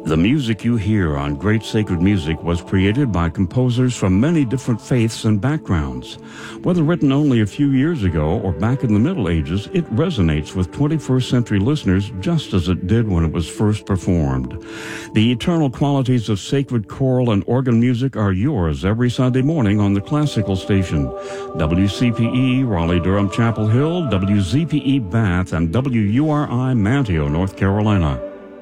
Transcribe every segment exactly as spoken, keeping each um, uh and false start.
The music you hear on Great Sacred Music was created by composers from many different faiths and backgrounds. Whether written only a few years ago or back in the Middle Ages, it resonates with twenty-first century listeners just as it did when it was first performed. The eternal qualities of sacred choral and organ music are yours every Sunday morning on the Classical Station. W C P E, Raleigh-Durham Chapel Hill, W Z P E Bath, and W U R I Manteo, North Carolina.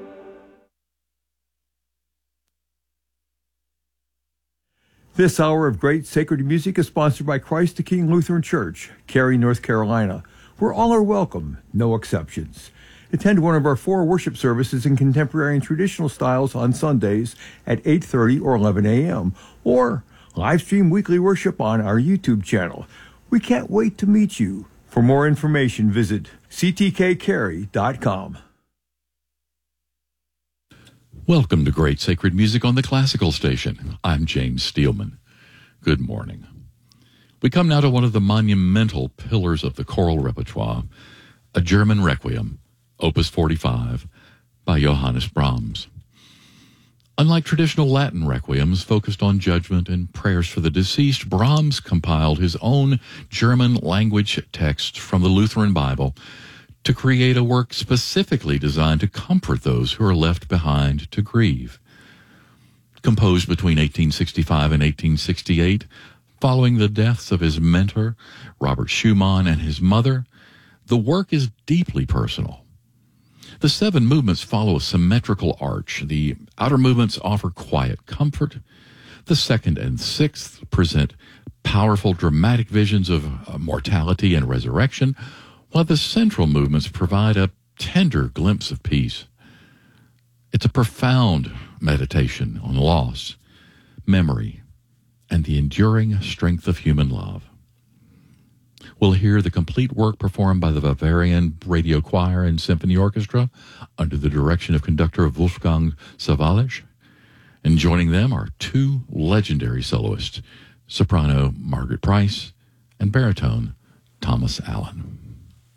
This hour of Great Sacred Music is sponsored by Christ the King Lutheran Church, Cary, North Carolina, where all are welcome, no exceptions. Attend one of our four worship services in contemporary and traditional styles on Sundays at eight thirty or eleven a.m., or live stream weekly worship on our YouTube channel. We can't wait to meet you. For more information, visit c t k cary dot com. Welcome to Great Sacred Music on the Classical Station. I'm James Steelman. Good morning. We come now to one of the monumental pillars of the choral repertoire, a German Requiem, Opus forty-five, by Johannes Brahms. Unlike traditional Latin requiems focused on judgment and prayers for the deceased, Brahms compiled his own German language text from the Lutheran Bible to create a work specifically designed to comfort those who are left behind to grieve. Composed between eighteen sixty-five and eighteen sixty-eight, following the deaths of his mentor, Robert Schumann, and his mother, the work is deeply personal. The seven movements follow a symmetrical arch. The outer movements offer quiet comfort. The second and sixth present powerful dramatic visions of uh, mortality and resurrection, while the central movements provide a tender glimpse of peace. It's a profound meditation on loss, memory, and the enduring strength of human love. We'll hear the complete work performed by the Bavarian Radio Choir and Symphony Orchestra under the direction of conductor Wolfgang Sawallisch, and joining them are two legendary soloists, soprano Margaret Price and baritone Thomas Allen.